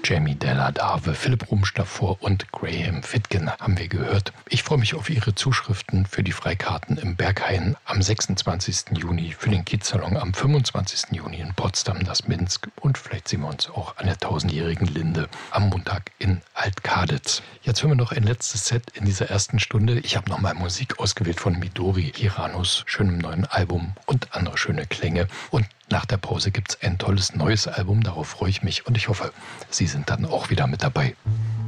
Jamie Della Dave, Philipp Rumsch davor und Graham Fitgen haben wir gehört. Ich freue mich auf Ihre Zuschriften für die Freikarten im Berghain am 26. Juni, für den Kiezsalon am 25. Juni in Potsdam, das Minsk und vielleicht sehen wir uns auch an der 1000-jährigen Linde am Montag in Alt-Kaditz. Jetzt hören wir noch ein letztes Set in dieser ersten Stunde. Ich habe nochmal Musik ausgewählt von Midori Hiranos schönem neuen Album und andere schöne Klänge. Und nach der Pause gibt es ein tolles neues Album, darauf freue ich mich und ich hoffe, Sie sind dann auch wieder mit dabei.